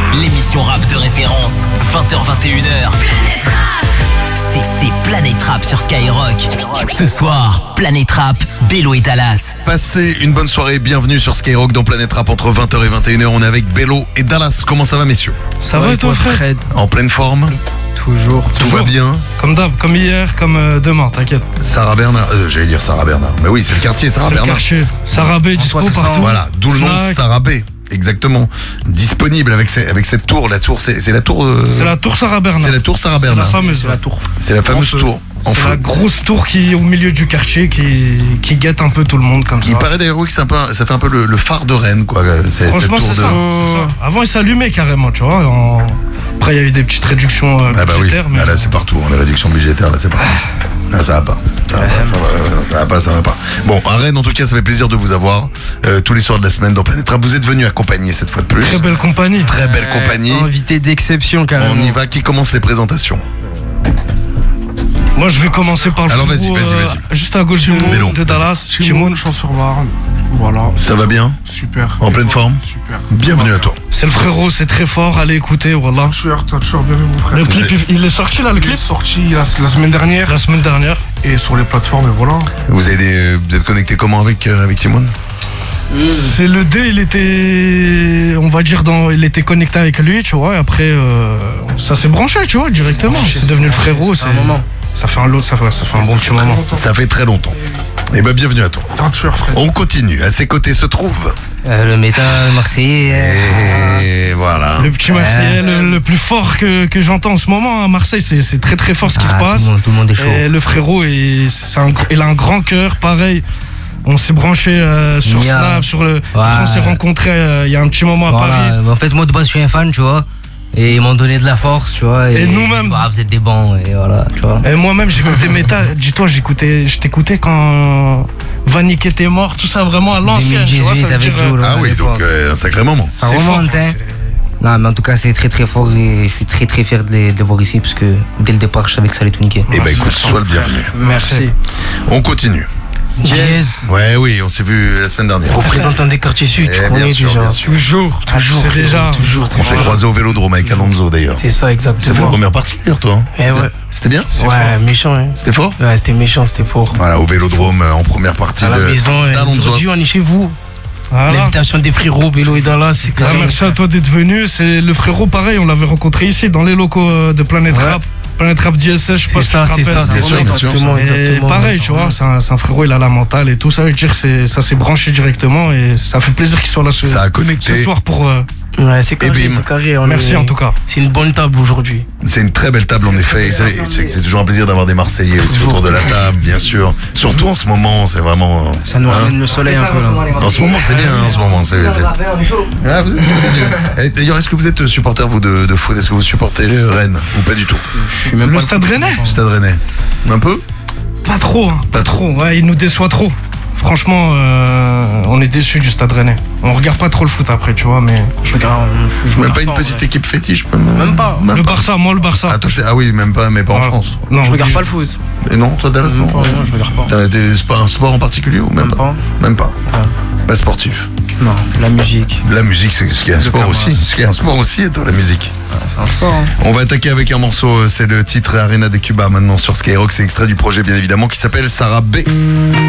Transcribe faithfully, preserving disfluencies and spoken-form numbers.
L'émission rap de référence, vingt heures vingt et une heures. Planète Rap. C'est, c'est Planète Rap sur Skyrock. Ce soir, Planète Rap, Bello et Dallas. Passez une bonne soirée, bienvenue sur Skyrock dans Planète Rap entre vingt heures et vingt et une heures. On est avec Bello et Dallas. Comment ça va, messieurs? Ça va et toi, Fred? En pleine forme? Toujours. Tout toujours. va bien? Comme d'hab, comme hier, comme euh, demain, t'inquiète. Sarah Bernard, euh, j'allais dire Sarah Bernard. Mais oui, c'est le quartier Sarah C'est Bernard. le quartier. Sarah B, dispo partout. Voilà, d'où le nom Fnac. Sarah B. Exactement. Disponible avec, ces, avec cette tour. La tour, c'est, c'est la tour. Euh... C'est la tour Sarah Bernard. C'est la tour Sarah C'est la Bernard. fameuse, c'est la tour. C'est la fameuse En feu. tour. En C'est feu. la grosse tour qui est au milieu du quartier, qui, qui guette un peu tout le monde comme ça. Il paraît d'ailleurs oui, que c'est un peu, ça fait un peu le, le phare de Rennes, quoi. C'est, Franchement, cette c'est tour ça, de... c'est ça. Avant, il s'allumait carrément, tu vois. En... Après, il y a eu des petites réductions euh, Ah bah oui, budgétaires. Mais... ah là c'est partout, hein, les réductions budgétaires, là c'est partout. Ah, ça va pas. Ça va pas, ça va, ça va pas, ça va pas. Bon, à Rennes, en tout cas, ça fait plaisir de vous avoir euh, tous les soirs de la semaine dans Planète Rap. Vous êtes venus accompagner cette fois de plus. Très belle compagnie. Très belle compagnie. Invité d'exception carrément. On y va. Qui commence les présentations? Moi, je vais commencer par le Alors, vas-y, frérot, vas-y, euh, vas-y. juste à gauche de, Bello, de Dallas. Chimoun, Champs-sur-Marne. Voilà. Ça va bien? Super. En pleine forme? Super. Bienvenue à toi. C'est le frérot, c'est très fort. Allez écouter, voilà. Tueur, t'as tueur, bienvenue mon frère. Le clip, il- il est sorti là, le Il est clip sorti la, la semaine dernière La semaine dernière. et sur les plateformes et voilà. Vous, avez des- vous êtes connecté comment avec, euh, avec Timon? C'est le D, il était, on va dire, dans, il était connecté avec lui, tu vois, et après, euh, ça s'est branché, tu vois, directement. C'est devenu le frérot, c'est un moment. Ça fait un lot, ça fait, ça fait un bon petit moment. Ça fait très longtemps. Eh ben, bienvenue à toi. T'es un tueur, frère. On continue. À ses côtés se trouve. Euh, le métal marseillais. euh, Et voilà. Le petit Marseillais, le, le plus fort que, que j'entends en ce moment à Marseille, c'est, c'est très très fort ce qui ah, se passe. Tout le monde, tout le monde est chaud. Et le frérot, il, c'est un, il a un grand cœur, pareil. On s'est branché euh, sur Mia. Snap, sur le. Quand on s'est rencontrés euh, il y a un petit moment à Paris. Voilà. En fait, moi de base, je suis un fan, tu vois. Et ils m'ont donné de la force, tu vois. Et nous-mêmes. Ah, vous êtes des bons, et voilà, tu vois. Et moi-même, j'écoutais Méta. Dis-toi, j'écoutais, je t'écoutais quand Vanik était mort, tout ça vraiment à l'ancienne. tu vois, ça deux mille dix-huit veut avec dire, Joe, Ah à oui, l'époque. donc euh, un sacré moment. Ça c'est fort, remonte, hein. c'est- Non, mais en tout cas, c'est très très fort et je suis très très fier de les, de les voir ici parce que dès le départ, je savais que ça allait tout niquer. Eh ben Merci, écoute, sois le bienvenu. Merci. On continue. Yes. Ouais, oui, on s'est vu la semaine dernière. Représentant des quartiers sud, Eh, tu bien connais sûr, déjà. bien sûr. Toujours, toujours. C'est déjà. toujours. On s'est croisés au Vélodrome avec Alonso d'ailleurs. C'est ça, C'est la exactement. première partie d'ailleurs, toi. Hein Eh ouais. C'était bien? Ouais, méchant, hein. C'était fort? Ouais, c'était méchant, c'était fort. Voilà, au Vélodrome euh, en première partie À la de maison, et d'Alonso. aujourd'hui, on est chez vous. Voilà. L'invitation des frérots, Bello et Dallas, c'est Ah, clair. merci à toi d'être venu. C'est le frérot, pareil, on l'avait rencontré ici dans les locaux euh, de Planète Ouais. Rap. Planète Rap D S S, je sais pas C'est si ça, tu te c'est rappelles. ça, Bien c'est sûr, bien sûr. exactement, Et exactement. pareil, tu vois, c'est un, c'est un frérot, il a la mentale et tout. Ça veut dire que c'est- ça s'est branché directement et ça fait plaisir qu'il soit là ce, Ça a ce connecté. soir pour. euh, Ouais, c'est carré, bim. c'est carré. on Merci est- en tout cas. C'est une bonne table aujourd'hui. C'est une très belle table en effet. Et C'est, c'est- c'est toujours un plaisir d'avoir des Marseillais aussi autour de la table, bien sûr. Surtout en ce moment, c'est vraiment. Ça nous hein. ramène le soleil un peu là. En ce moment, c'est bien. En ce moment, c'est. c'est- Ah, vous êtes, vous êtes bien. Et D'ailleurs, est-ce que vous êtes supporter vous de, de foot? Est-ce que vous supportez le Rennes ou pas du tout? Je suis même Le pas Stade Rennais Stade Rennais. Un peu? Pas trop, hein, Pas pas trop. Ouais, il nous déçoit trop. Franchement, euh, on est déçus du Stade Rennais. On regarde pas trop le foot après, tu vois, mais. Je regarde. je- je Même regarde pas une en petite vrai. équipe fétiche, même, Même pas. Le Barça, moi le Barça. Ah, toi, c'est- ah oui, même pas, mais pas en Voilà. France. Non, Je regarde obligé. pas le foot. Et non, toi Dallas, non? Non, non, je regarde pas. T'as- t'es- C'est pas un sport en particulier ou même, Même pas. Même pas. Ouais. Pas sportif. Non, la musique. La musique, c'est ce qui est un Le sport Camas. aussi. Ce qui est un sport aussi, toi, la musique. C'est un sport. Hein. On va attaquer avec un morceau, euh, c'est le titre Arena de Cuba maintenant sur Skyrock. C'est extrait du projet, bien évidemment, qui s'appelle Sarah B.